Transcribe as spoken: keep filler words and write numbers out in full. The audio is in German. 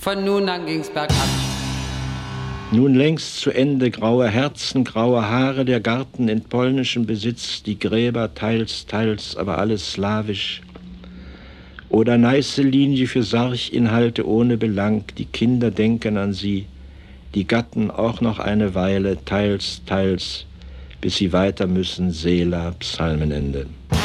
Von nun an ging's bergab. Nun längst zu Ende, graue Herzen, graue Haare, der Garten in polnischem Besitz, die Gräber teils, teils, aber alles slawisch. Oder neiße Linie für Sarginhalte ohne Belang, die Kinder denken an sie, die Gatten auch noch eine Weile, teils, teils, bis sie weiter müssen, Sela, Psalmenende.